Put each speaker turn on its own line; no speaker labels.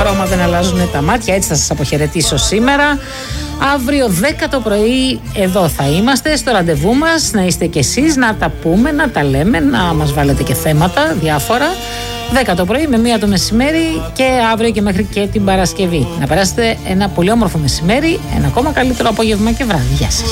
χρώμα δεν αλλάζουν τα μάτια. Έτσι θα σας αποχαιρετήσω σήμερα. Αύριο 10 το πρωί εδώ θα είμαστε στο ραντεβού μας. Να είστε κι εσείς, να τα πούμε, να τα λέμε, να μας βάλετε και θέματα διάφορα. 10 το πρωί με 1 το μεσημέρι και αύριο και μέχρι και την Παρασκευή. Να περάσετε ένα πολύ όμορφο μεσημέρι, ένα ακόμα καλύτερο απόγευμα και βράδυ. Γεια σας.